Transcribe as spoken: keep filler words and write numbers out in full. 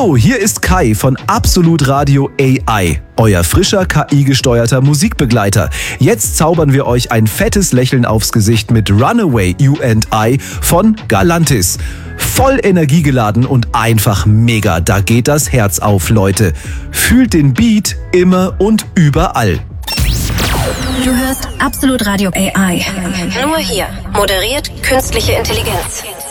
Hallo, hier ist Kai von Absolut Radio A I, euer frischer K I-gesteuerter Musikbegleiter. Jetzt zaubern wir euch ein fettes Lächeln aufs Gesicht mit Runaway You and I von Galantis. Voll energiegeladen und einfach mega, da geht das Herz auf, Leute. Fühlt den Beat immer und überall. Du hörst Absolut Radio A I. Nur hier. Moderiert künstliche Intelligenz.